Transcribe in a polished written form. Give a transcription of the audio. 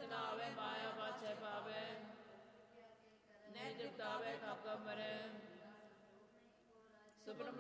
ਨਾ ਆਵੇ ਮਾਇਆ ਪਾਛੇ ਪਾਵੇ, ਨਿਤ ਜਗਤਾਵੇ ਕਬ ਕਬ ਮਰੇ। ਸੁਪਨ